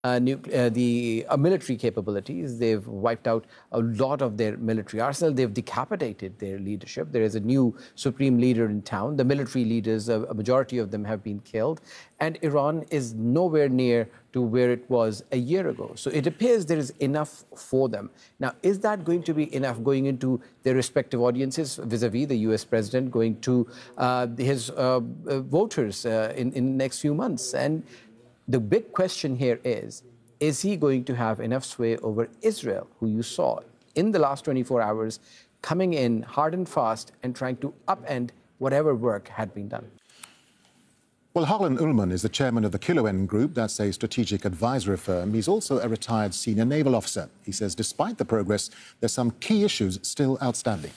military capabilities. They've wiped out a lot of their military arsenal. They've decapitated their leadership. There is a new supreme leader in town. The military leaders, a majority of them have been killed. And Iran is nowhere near to where it was a year ago. So it appears there is enough for them. Now, is that going to be enough going into their respective audiences, vis-a-vis the US president going to his voters in the next few months? And the big question here is he going to have enough sway over Israel, who you saw in the last 24 hours coming in hard and fast and trying to upend whatever work had been done? Well, Harlan Ullman is the chairman of the Kiloen Group. That's a strategic advisory firm. He's also a retired senior naval officer. He says despite the progress, there's some key issues still outstanding.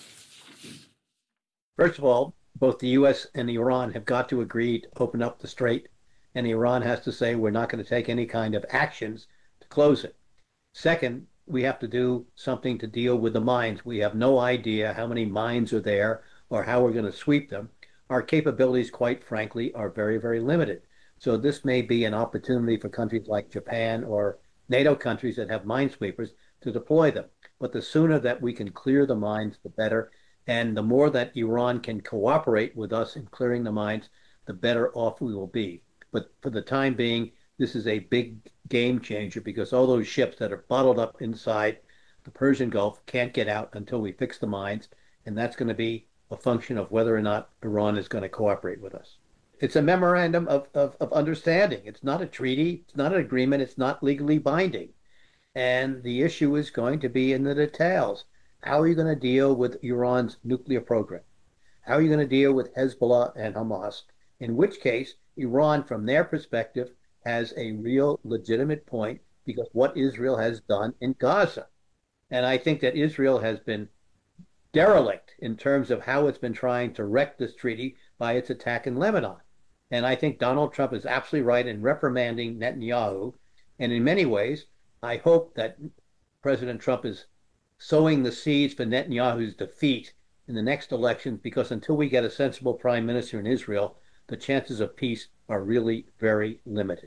First of all, both the U.S. and Iran have got to agree to open up the strait, and Iran has to say we're not going to take any kind of actions to close it. Second, we have to do something to deal with the mines. We have no idea how many mines are there or how we're going to sweep them. Our capabilities, quite frankly, are very, very limited. So this may be an opportunity for countries like Japan or NATO countries that have minesweepers to deploy them. But the sooner that we can clear the mines, the better. And the more that Iran can cooperate with us in clearing the mines, the better off we will be. But for the time being, this is a big game changer because all those ships that are bottled up inside the Persian Gulf can't get out until we fix the mines. And that's going to be a function of whether or not Iran is going to cooperate with us. It's a memorandum of understanding. It's not a treaty. It's not an agreement. It's not legally binding. And the issue is going to be in the details. How are you going to deal with Iran's nuclear program? How are you going to deal with Hezbollah and Hamas? In which case, Iran, from their perspective, has a real legitimate point because what Israel has done in Gaza. And I think that Israel has been derelict in terms of how it's been trying to wreck this treaty by its attack in Lebanon. And I think Donald Trump is absolutely right in reprimanding Netanyahu. And in many ways, I hope that President Trump is sowing the seeds for Netanyahu's defeat in the next elections, because until we get a sensible prime minister in Israel, the chances of peace are really very limited.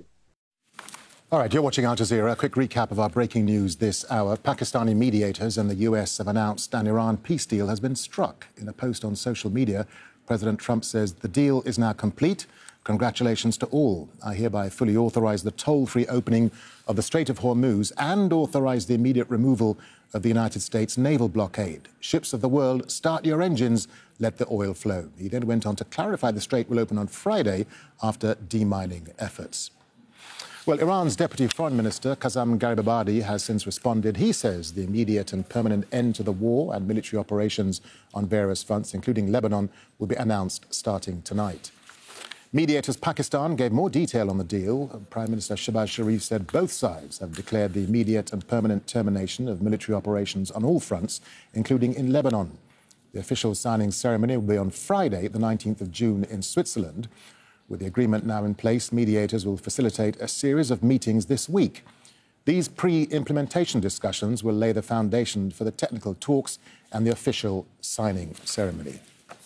All right, you're watching Al Jazeera. A quick recap of our breaking news this hour. Pakistani mediators and the US have announced an Iran peace deal has been struck. In a post on social media, President Trump says the deal is now complete. Congratulations to all. I hereby fully authorize the toll-free opening of the Strait of Hormuz and authorize the immediate removal of the United States naval blockade. Ships of the world, start your engines, let the oil flow. He then went on to clarify the strait will open on Friday after demining efforts. Well, Iran's Deputy Foreign Minister, Qassem Gharibabadi, has since responded. He says the immediate and permanent end to the war and military operations on various fronts, including Lebanon, will be announced starting tonight. Mediators Pakistan gave more detail on the deal. Prime Minister Shehbaz Sharif said both sides have declared the immediate and permanent termination of military operations on all fronts, including in Lebanon. The official signing ceremony will be on Friday, the 19th of June, in Switzerland. With the agreement now in place, mediators will facilitate a series of meetings this week. These pre-implementation discussions will lay the foundation for the technical talks and the official signing ceremony.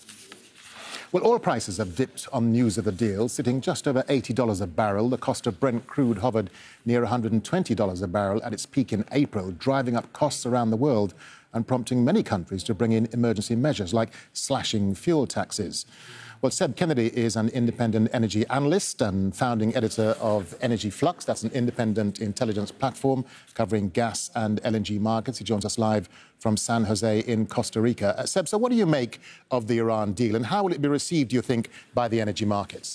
Well, oil prices have dipped on news of the deal, sitting just over $80 a barrel. The cost of Brent crude hovered near $120 a barrel at its peak in April, driving up costs around the world and prompting many countries to bring in emergency measures like slashing fuel taxes. Well, Seb Kennedy is an independent energy analyst and founding editor of Energy Flux. That's an independent intelligence platform covering gas and LNG markets. He joins us live from San Jose in Costa Rica. Seb, so what do you make of the Iran deal and how will it be received, do you think, by the energy markets?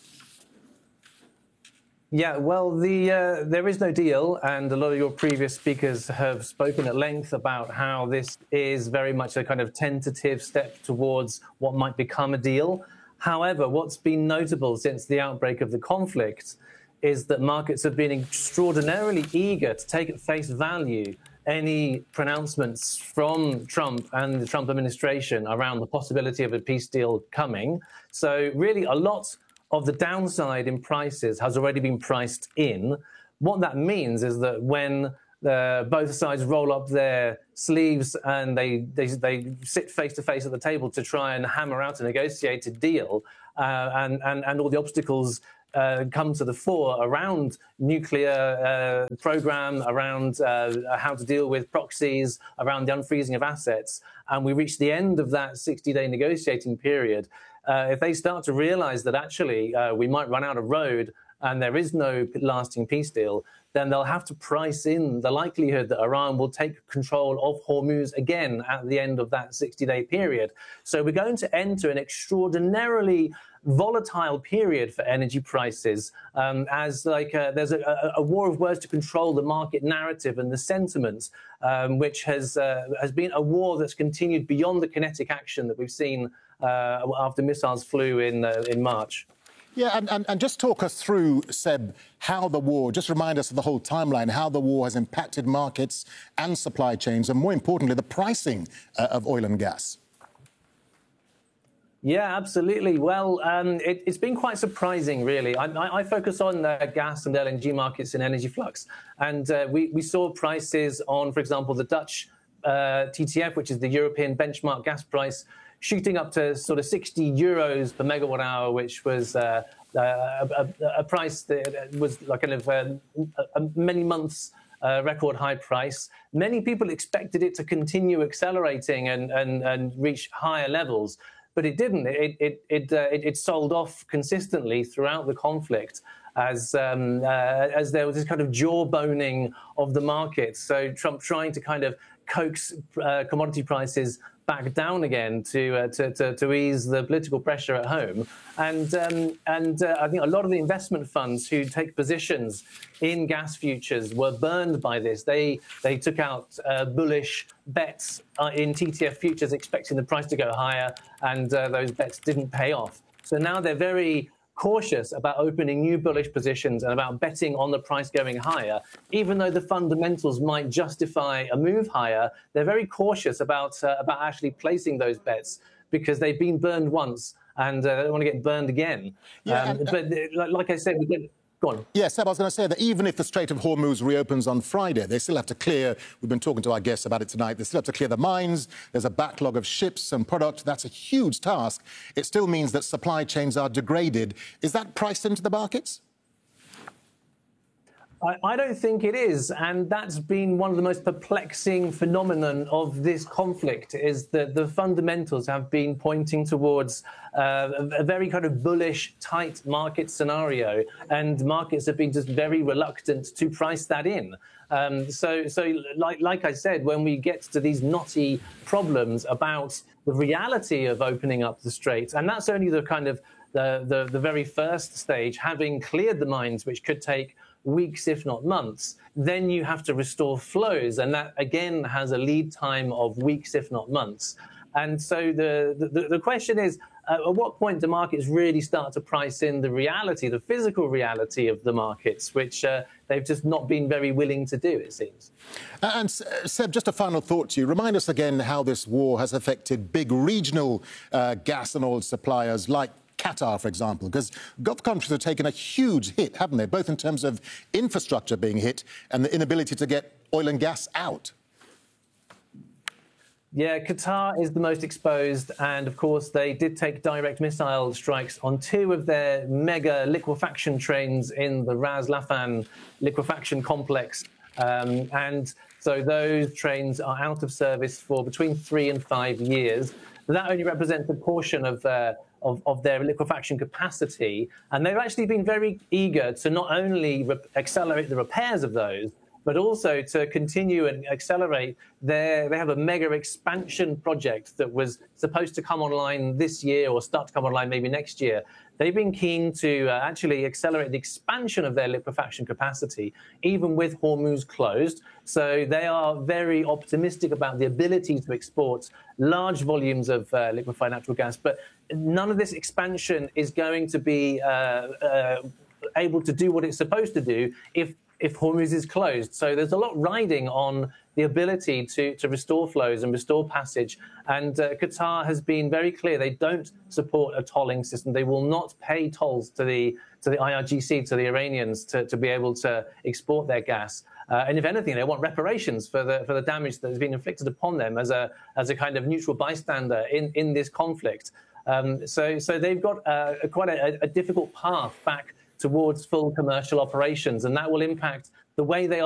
Yeah, well, there is no deal, and a lot of your previous speakers have spoken at length about how this is very much a kind of tentative step towards what might become a deal. However, what's been notable since the outbreak of the conflict is that markets have been extraordinarily eager to take at face value any pronouncements from Trump and the Trump administration around the possibility of a peace deal coming. So really a lot of the downside in prices has already been priced in. What that means is that when both sides roll up their sleeves and they sit face to face at the table to try and hammer out a negotiated deal, and all the obstacles come to the fore around nuclear program, around how to deal with proxies, around the unfreezing of assets, and we reach the end of that 60-day negotiating period, if they start to realize that actually we might run out of road and there is no lasting peace deal, then they'll have to price in the likelihood that Iran will take control of Hormuz again at the end of that 60-day period. So we're going to enter an extraordinarily volatile period for energy prices, as there's a war of words to control the market narrative and the sentiments, which has been a war that's continued beyond the kinetic action that we've seen after missiles flew in March. Yeah, and just talk us through, Seb, how the war, just remind us of the whole timeline, how the war has impacted markets and supply chains, and more importantly, the pricing of oil and gas. Yeah, absolutely. Well, it's been quite surprising, really. I focus on gas and LNG markets in Energy Flux. And we saw prices on, for example, the Dutch TTF, which is the European benchmark gas price, shooting up to sort of 60 euros per megawatt hour, which was a price that was like kind of a many months record high price. Many people expected it to continue accelerating and reach higher levels, but it didn't. It sold off consistently throughout the conflict as there was this kind of jawboning of the market. So Trump trying to kind of coax commodity prices back down again to ease the political pressure at home, and I think a lot of the investment funds who take positions in gas futures were burned by this. They took out bullish bets in TTF futures, expecting the price to go higher, and those bets didn't pay off. So now they're very cautious about opening new bullish positions and about betting on the price going higher. Even though the fundamentals might justify a move higher, they're very cautious about actually placing those bets because they've been burned once and they don't want to get burned again. Yeah, but like I said, go on. Yes, Seb, I was going to say that even if the Strait of Hormuz reopens on Friday, they still have to clear, we've been talking to our guests about it tonight, they still have to clear the mines, there's a backlog of ships and product, that's a huge task. It still means that supply chains are degraded. Is that priced into the markets? I don't think it is, and that's been one of the most perplexing phenomenon of this conflict, is that the fundamentals have been pointing towards a very kind of bullish, tight market scenario, and markets have been just very reluctant to price that in. So like I said, when we get to these knotty problems about the reality of opening up the Strait, and that's only the kind of the very first stage, having cleared the mines, which could take weeks, if not months, then you have to restore flows. And that, again, has a lead time of weeks, if not months. And so the question is, at what point do markets really start to price in the reality, the physical reality of the markets, which they've just not been very willing to do, it seems. And Seb, just a final thought to you. Remind us again how this war has affected big regional gas and oil suppliers like Qatar, for example, because Gulf countries have taken a huge hit, haven't they, both in terms of infrastructure being hit and the inability to get oil and gas out. Yeah, Qatar is the most exposed, and of course they did take direct missile strikes on two of their mega liquefaction trains in the Ras Laffan liquefaction complex, and so those trains are out of service for between 3 and 5 years. That only represents a portion of their liquefaction capacity, and they've actually been very eager to not only accelerate the repairs of those, but also to continue and accelerate they have a mega expansion project that was supposed to come online this year or start to come online maybe next year. They've been keen to actually accelerate the expansion of their liquefaction capacity, even with Hormuz closed. So they are very optimistic about the ability to export large volumes of liquefied natural gas. But none of this expansion is going to be able to do what it's supposed to do if Hormuz is closed. So there's a lot riding on the ability to restore flows and restore passage. And Qatar has been very clear they don't support a tolling system. They will not pay tolls to the IRGC, to the Iranians, to be able to export their gas. And if anything, they want reparations for the damage that has been inflicted upon them as a kind of neutral bystander in this conflict. So they've got quite a difficult path back towards full commercial operations, and that will impact the way they